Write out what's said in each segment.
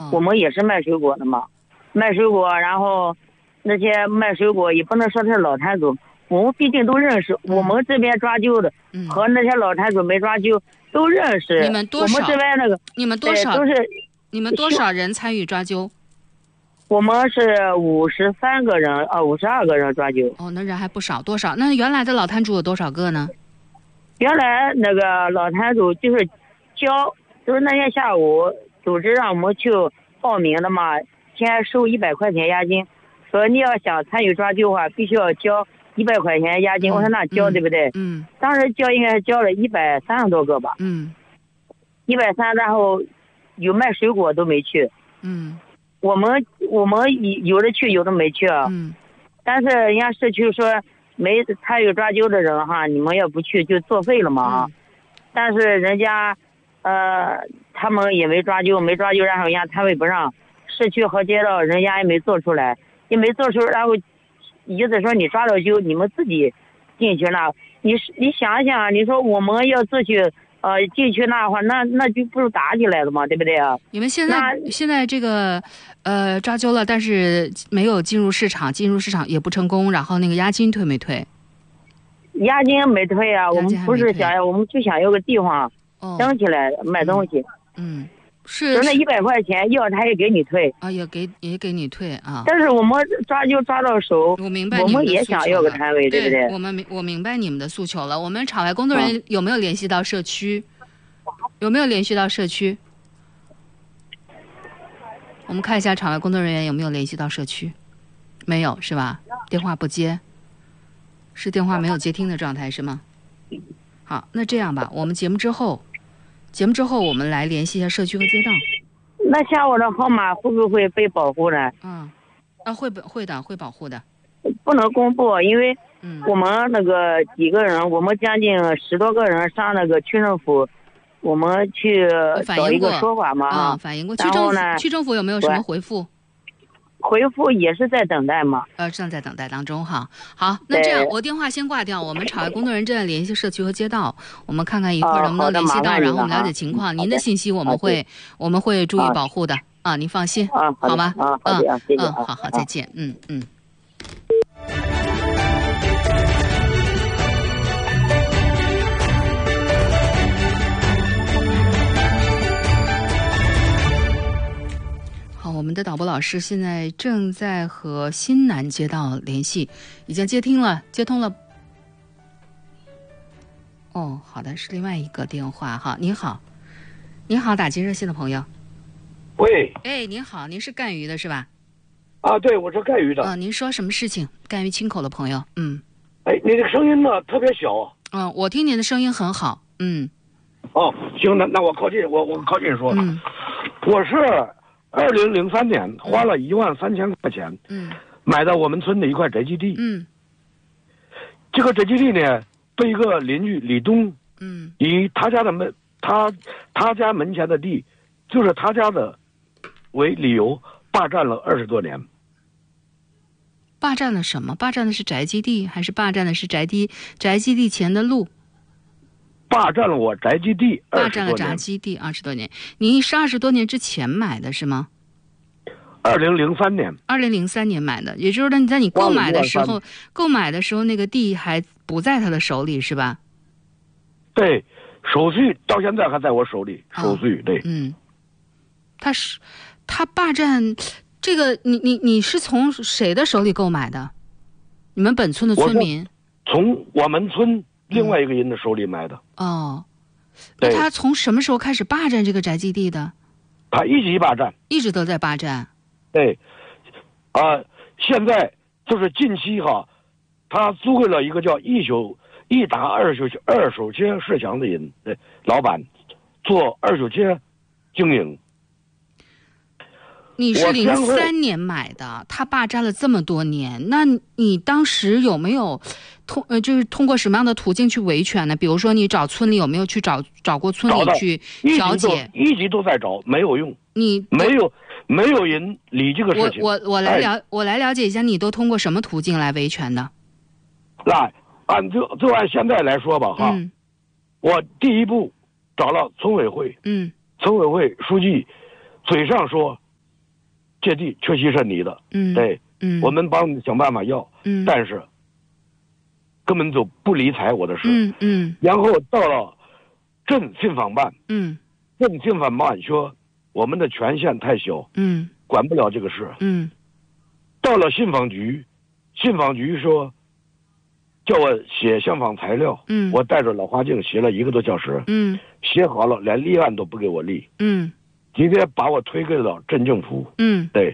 我们也是卖水果的嘛，卖水果，然后那些卖水果也不能说他是老摊主，我们毕竟都认识。我们这边抓阄的和那些老摊主没抓阄都认识。 你们多少？ 我们这边那个你们多少？ 都是你们多少人参与抓阄？ 我们是53个人52个人抓阄。 哦，那人还不少，多少？那原来的老摊主有多少个呢？ 原来那个老摊主就是就是那天下午组织让我们去报名的嘛，先收100块钱押金，说你要想参与抓阄的话，必须要交100块钱押金。我说那交对不对？当时交应该是交了130多个吧。130，然后有卖水果都没去。我们有的去，有的没去啊。但是人家社区说没参与抓阄的人哈，你们要不去就作废了嘛。但是人家他们也没抓阄，然后人家摊位不让，社区和街道人家也没做出来，然后意思说你抓到阄，你们自己进去了。你想想，你说我们要自己进去那话，那就不是打起来了嘛，对不对啊？ 你们现在这个抓阄了，但是没有进入市场也不成功，然后那个押金退没退？ 押金没退啊，我们不是想要，我们就想要个地方整起来卖东西。 是那100块钱要他也给你退啊，也给你退啊。 但是我们抓阄抓到手， 我明白， 我们也想要个摊位，对不对？ 我明白你们的诉求了。我们场外工作人员有没有联系到社区？我们看一下场外工作人员有没有联系到社区，没有是吧？电话不接，是电话没有接听的状态是吗？好，那这样吧，我们节目之后我们来联系一下社区和街道。 那像我的号码会不会被保护呢？ 会的，会保护的。 不能公布，因为我们那个几个人，我们将近10多个人上那个区政府，我们去找一个说法嘛。 反映过。区政府有没有什么回复？ 回复也是在等待嘛。 正在等待当中哈。好，那这样我电话先挂掉，我们场外工作人员正在联系社区和街道，我们看看一会儿能不能联系到，然后我们了解情况。您的信息我们会注意保护的啊，您放心，好吗？ 谢谢。 好，再见。我们的导播老师现在正在和新南街道联系，已经接通了。好的，是另外一个电话哈。您好，打进热线的朋友。 喂。 您好，您是赣榆的是吧？ 对，我是赣榆的。 您说什么事情？赣榆青口的朋友。 你这个声音呢特别小。 我听您的声音很好。 行，那我靠近，我靠近说了。我是2003年花了13000块钱，买到我们村的一块宅基地。这个宅基地呢，被一个邻居李东，以他家门前的地，就是他家的为理由，霸占了20多年。 霸占了什么？霸占的是宅基地，还是霸占的是宅基地前的路？ 霸占了我宅基地20多年。 霸占了宅基地20多年。您是20多年之前买的是吗 ？2003年。 2003年买的，也就是说，在你购买的时候，那个地还不在他的手里是吧？ 对，手续到现在还在我手里。手续对。 他霸占这个，你是从谁的手里购买的？你们本村的村民？ 从我们村另外一个人的手里买的。 那他从什么时候开始霸占这个宅基地的？ 他一直霸占， 一直都在霸占。 对，现在就是近期哈，他租给了一个叫一达二手车市场的人，老板做二手车经营。 你是03年买的，他霸占了这么多年，那你当时有没有就是通过什么样的途径去维权呢？比如说你找村里有没有去找过村里去调解？ 一直都在找，没有用。 你没有人理这个事情。 我来了解一下，你都通过什么途径来维权的？ 按现在来说吧哈，我第一步找了村委会，村委会书记嘴上说这地确实是你的，对，我们帮你想办法要，但是根本就不理睬我的事，然后到了镇信访办，镇信访办说我们的权限太小，管不了这个事，到了信访局，信访局说叫我写相访材料，我带着老花镜写了1个多小时，写好了连立案都不给我立，直接把我推给了镇政府，对，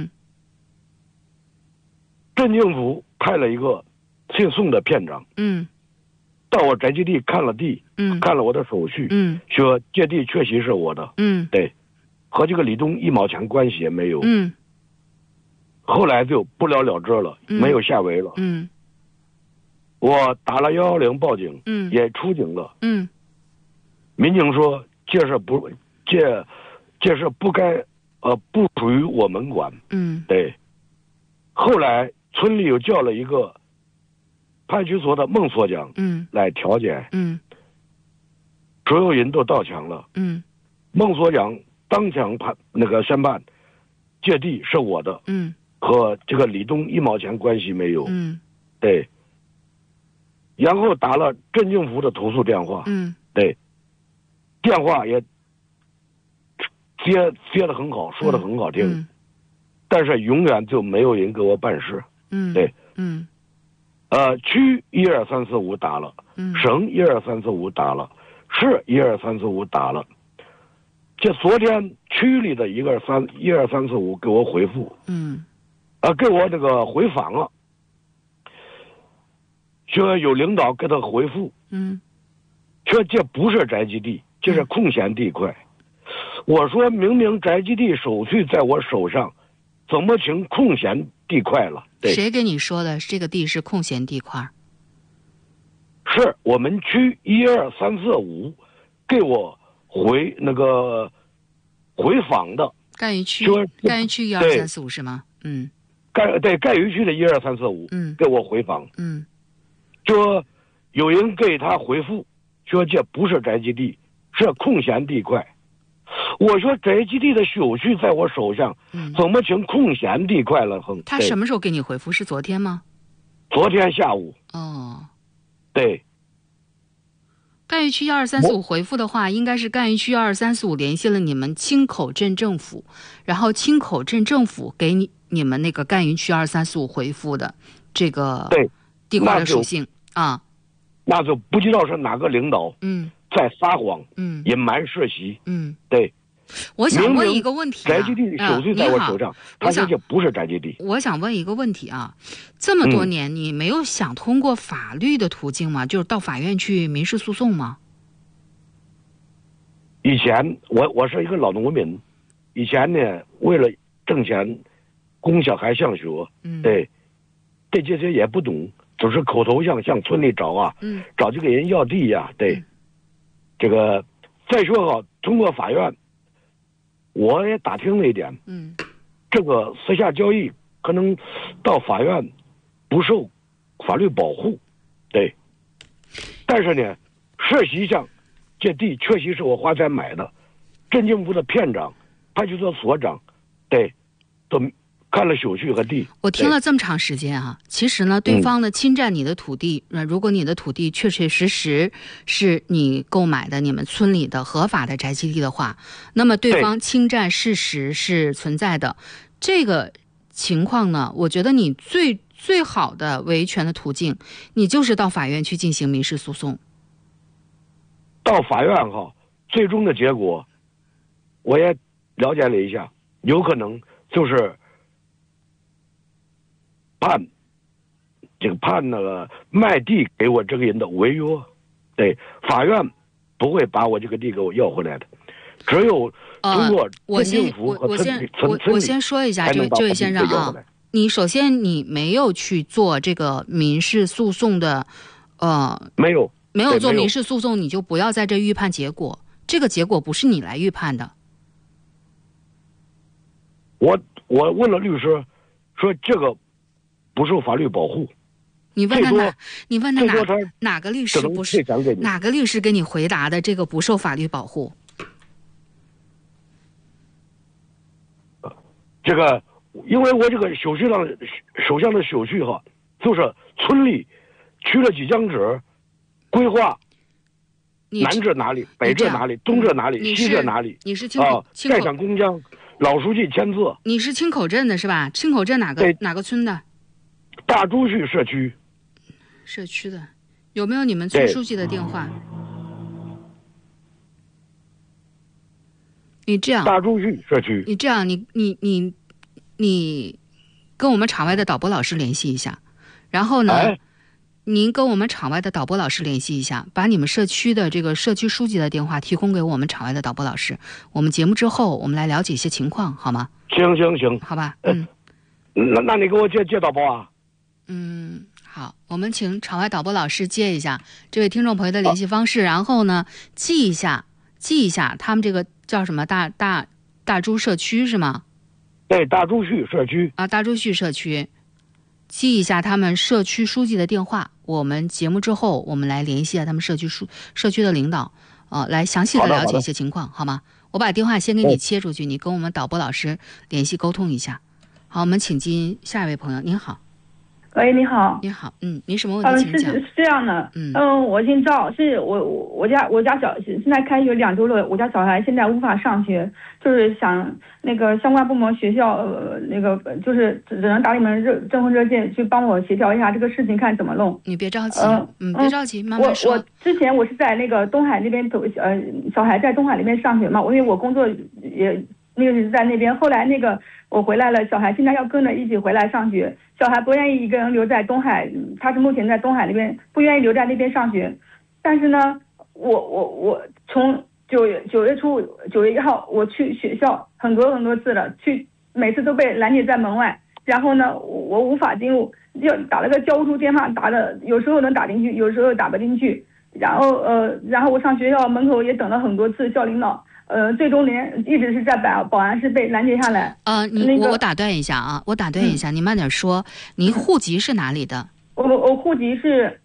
镇政府派了一个姓宋的片长，到我宅基地看了地，看了我的手续，说这地确实是我的，对，和这个李东1毛钱关系也没有，后来就不了了之了，没有下文了，我打了110报警，也出警了，民警说这事不该不属于我们管，对，后来村里又叫了一个派出所的孟所长，来调解，所有人都到场了，孟所长当场宣判，这地是我的，和这个李东1毛钱关系没有，对，然后打了镇政府的投诉电话，对，电话也接得很好，说得很好听，但是永远就没有人给我办事，对，区12345打了，省12345打了，市12345打了，这昨天区里的12345给我回复，给我这个回访了，说有领导给他回复，说这不是宅基地，这是空闲地块。我说明明宅基地手续在我手上，怎么成空闲地块了？对， 谁给你说的这个地是空闲地块？ 是我们区12345给我回访的。 赣榆区12345是吗？ 赣榆区的12345，给我回访，说有人给他回复，说这不是宅基地，是空闲地块。我说宅基地的手续在我手上，怎么成空闲地块了？ 他什么时候给你回复？是昨天吗？ 昨天下午。对。 赣榆区12345回复的话，应该是赣榆区12345联系了你们青口镇政府，然后青口镇政府给你们那个赣榆区12345回复的这个地块的属性啊， 那就不知道是哪个领导在撒谎，隐瞒事实，对。 我想问一个问题， 宅基地手续在我手上，他说这不是宅基地。 我想问一个问题啊，这么多年你没有想通过法律的途径吗？就是到法院去民事诉讼吗？ 以前我是一个老农民，以前呢为了挣钱供小孩上学，对这些也不懂，只是口头上向村里找找这个人要地对，这个再说通过法院我也打听了一点，这个私下交易可能到法院不受法律保护，对，但是呢事实上这地确实是我花钱买的，镇政府的片长派出所所长对都看了手续和地。 我听了这么长时间其实呢对方呢侵占你的土地，如果你的土地确确实实是你购买的你们村里的合法的宅基地的话，那么对方侵占事实是存在的。这个情况呢，我觉得你最好的维权的途径，你就是到法院去进行民事诉讼。 到法院最终的结果我也了解了一下，有可能就是判那个卖地给我这个人的违约，对，法院不会把我这个地给我要回来的，只有通过镇政府和村里我先说一下，这位先生你首先你没有去做这个民事诉讼的， 没有做民事诉讼，你就不要在这预判结果，这个结果不是你来预判的。 我问了律师，说这个不受法律保护。 你问他哪个律师不是？哪个律师给你回答的这个不受法律保护？ 这个，因为我这个手续上手上的手续哈，就是村里去了几张纸，规划南至哪里，北至哪里，东至哪里，西至哪里。 你是盖上公章，老书记签字。 你是青口镇的是吧？青口镇哪个村的？ 大朱序社区。 社区的，有没有你们村书记的电话？你这样， 大朱序社区。 你这样，你跟我们场外的导播老师联系一下，然后呢，您跟我们场外的导播老师联系一下，把你们社区的这个社区书记的电话提供给我们场外的导播老师。我们节目之后，我们来了解一些情况，好吗？ 行， 好吧， 那你给我接导播啊？ 好，我们请场外导播老师接一下这位听众朋友的联系方式，然后呢，记一下他们这个叫什么大朱社区是吗？ 对，大朱序社区啊，大朱序社区，记一下他们社区书记的电话。我们节目之后，我们来联系他们社区的领导，来详细的了解一些情况，好吗？我把电话先给你切出去，你跟我们导播老师联系沟通一下。好，我们请进下一位朋友，您好。 喂，你好。 你好，没什么问题，请讲。 是这样的，我姓赵，是我家现在开学2周了，我家小孩现在无法上学，就是想那个相关部门学校就是只能打你们征婚热线去帮我协调一下这个事情，看怎么弄。 你别着急，别着急，慢慢说。 我之前我是在那个东海那边小孩在东海那边上学嘛，因为我工作也那个是在那边，后来那个我回来了，小孩现在要跟着一起回来上学。小孩不愿意一个人留在东海，他是目前在东海那边，不愿意留在那边上学。但是呢，我从9月1号我去学校很多次了，每次都被拦截在门外。然后呢，我无法进入，就打了个交通电话，打的有时候能打进去，有时候打不进去。然后我上学校门口也等了很多次校领导。最终一直是在保安室被拦截下来。 我打断一下啊，你慢点说。您户籍是哪里的？ 我户籍是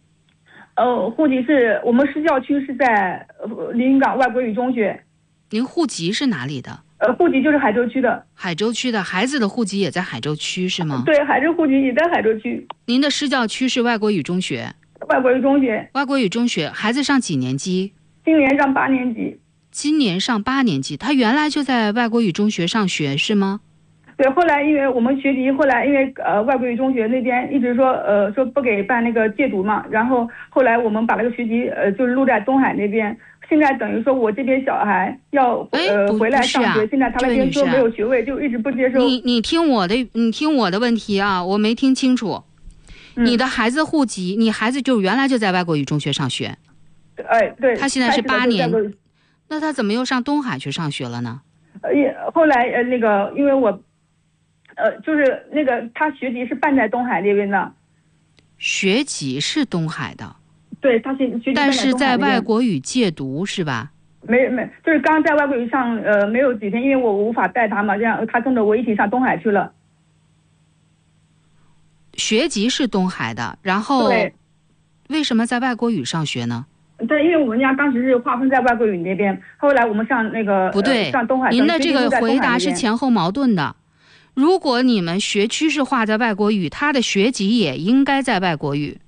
我们市校区是在连云港外国语中学。 您户籍是哪里的？ 户籍就是海州区的。 海州区的，孩子的户籍也在海州区是吗？ 对，孩子户籍也在海州区。 您的市校区是外国语中学？ 外国语中学。 外国语中学，孩子上几年级？ 今年上8年级。 今年上8年级，他原来就在外国语中学上学是吗？ 对，后来因为我们学籍，后来因为外国语中学那边一直说不给办那个戒毒嘛，然后后来我们把那个学籍就是录在东海那边，现在等于说我这边小孩要回来上学，现在他那边说没有学位，就一直不接受。 你听我的问题啊，我没听清楚。你的孩子户籍，你孩子就原来就在外国语中学上学。 对。 他现在是8年。那他怎么又上东海去上学了呢？ 后来因为我就是他学籍是办在东海那边的。 学籍是东海的。 对，他学籍但是在外国语戒毒是吧？ 没，就是刚在外国语上没有几天，因为我无法带他嘛，这样他跟着我一起上东海去了。 学籍是东海的，然后为什么在外国语上学呢？ 对，因为我们家当时是划分在外国语那边，后来我们上不对， 上东海。 您的这个回答是前后矛盾的。如果你们学区是划在外国语，他的学籍也应该在外国语。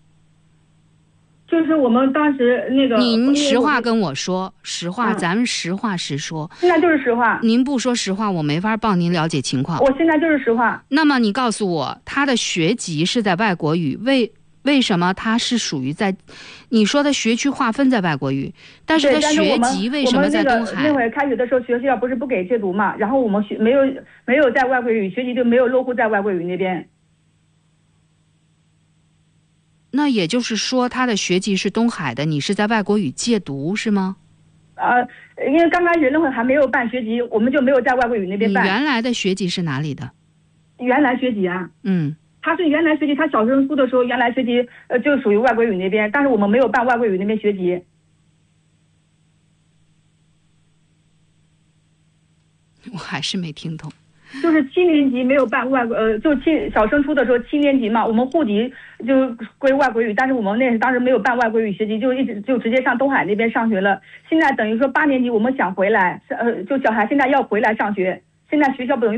就是我们当时您实话跟我说，实话，咱们实话实说。 现在就是实话。 您不说实话，我没法帮您了解情况。 我现在就是实话。 那么你告诉我，他的学籍是在外国语，为什么他是属于在你说的学区划分在外国语，但是他学籍为什么在东海？ 那会开学的时候学校不是不给戒毒嘛，然后我们没有在外国语学籍就没有落户在外国语那边。 那也就是说他的学籍是东海的，你是在外国语戒毒是吗？ 因为刚开学那会还没有办学籍，我们就没有在外国语那边办。 你原来的学籍是哪里的？ 原来学籍啊。他是原来学籍，他小升初的时候原来学籍就属于外国语那边，但是我们没有办外国语那边学籍。 我还是没听懂。 就是7年级没有办小升初的时候7年级嘛，我们户籍就归外国语，但是我们当时没有办外国语学籍，就直接上东海那边上学了。现在等于说8年级我们想回来，就小孩现在要回来上学，现在学校不等于